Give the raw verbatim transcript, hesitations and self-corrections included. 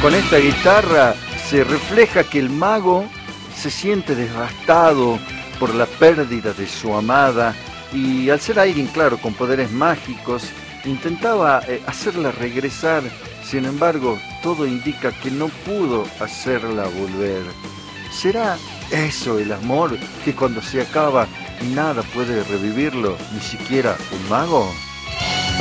Con esta guitarra se refleja que el mago se siente devastado por la pérdida de su amada y al ser alguien, claro, con poderes mágicos, intentaba eh, hacerla regresar. Sin embargo, todo indica que no pudo hacerla volver. ¿Será eso el amor, que cuando se acaba nada puede revivirlo, ni siquiera un mago?